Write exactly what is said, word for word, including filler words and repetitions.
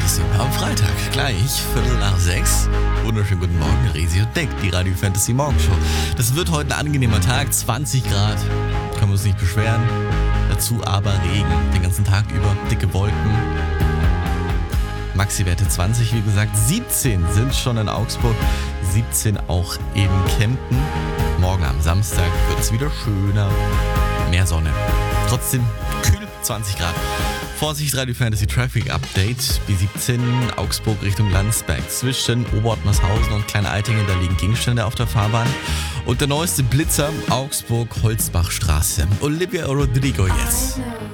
Fantasy am Freitag, gleich Viertel nach sechs. Wunderschönen guten Morgen, Resi und Deck, die Radio Fantasy Morgenshow. Das wird heute ein angenehmer Tag, zwanzig Grad, können wir uns nicht beschweren. Dazu aber Regen, den ganzen Tag über, dicke Wolken. Maxi-Werte zwanzig, wie gesagt, siebzehn sind schon in Augsburg, siebzehn auch in Kempten. Morgen am Samstag wird es wieder schöner, mehr Sonne. Trotzdem kühl, zwanzig Grad. Vorsicht, Radio Fantasy Traffic Update. B siebzehn, Augsburg Richtung Landsberg. Zwischen Obertmershausen und Klein-Eitingen, da liegen Gegenstände auf der Fahrbahn. Und der neueste Blitzer, Augsburg Holzbachstraße. Olivia Rodrigo jetzt.